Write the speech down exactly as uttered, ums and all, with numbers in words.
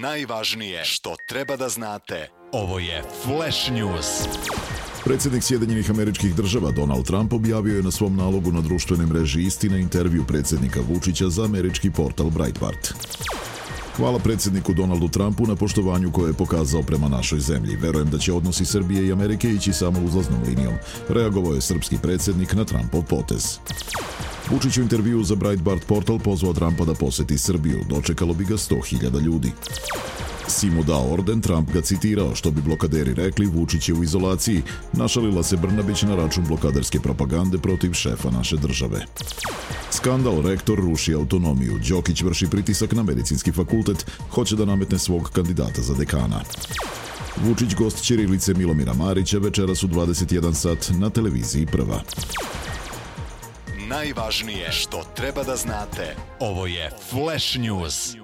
Najvažnije što treba da znate. Ovo je Flash News. Predsjednik Sjedinjenih Američkih Država Donald Trump objavio je na svom nalogu na društvenoj mreži Istina intervju predsjednika Vučića za američki portal Breitbart. Hvala predsjedniku Donaldu Trumpu na poštovanju koje je pokazao prema našoj zemlji. Verujem da će odnosi Srbije i Amerike ići samo uzlaznom linijom. Reagovao je srpski predsjednik na Trumpov potez. Vučić u intervju za Breitbart portal pozvao Trumpa da poseti Srbiju. Dočekalo bi ga sto hiljada ljudi. Si mu dao orden, Trump ga citirao, što bi blokaderi rekli, Vučić je u izolaciji. Našalila se Brnabić na račun blokaderske propagande protiv šefa naše države. Skandal, rektor ruši autonomiju. Đokić vrši pritisak na medicinski fakultet, hoće da nametne svog kandidata za dekana. Vučić gost ćirilice Milomira Marića večeras u dvadeset jedan sat na televiziji Prva. Najvažnije što treba da znate. Ovo je Flash News.